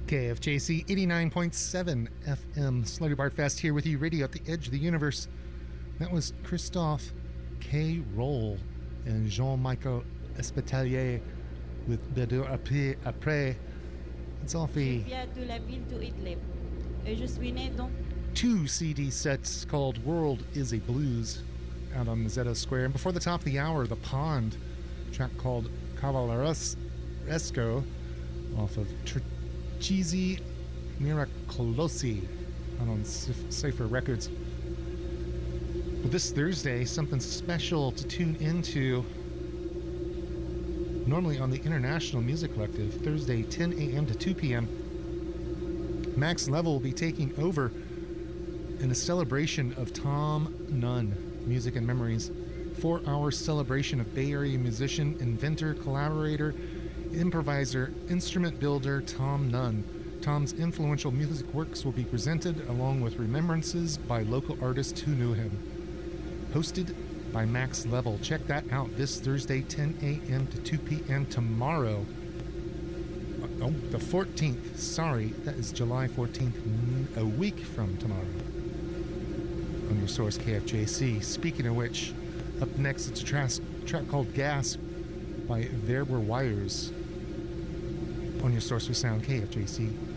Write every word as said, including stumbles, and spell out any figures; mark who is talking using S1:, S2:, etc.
S1: K F J C eighty-nine point seven F M. Slutty Bartfast here with you, radio at the edge of the universe. That was Christophe K. Roll and Jean-Michel Espitalier with Bedur Après. Après. It's off a...
S2: Je viens de la ville de Idlib. Et je suis né donc...
S1: Two C D sets called World is a Blues out on Mazzetto Square. And before the top of the hour, The Pond, a track called Cavalleresco off of Treccesi Miracolosi out on Cypher Records. Well, this Thursday, something special to tune into. Normally on the International Music Collective, Thursday ten a.m. to two p.m. Max Level will be taking over in a celebration of Tom Nunn, Music and Memories. Four-hour celebration of Bay Area musician, inventor, collaborator, improviser, instrument builder Tom Nunn. Tom's influential music works will be presented along with remembrances by local artists who knew him. Hosted by Max Level. Check that out this Thursday, ten a.m. to two p.m. Tomorrow. Oh, the fourteenth. Sorry, that is July fourteenth, a week from tomorrow. On your source, K F J C. Speaking of which, up next, it's a tra- track called Gas by There Were Wires. On your source for sound, K F J C.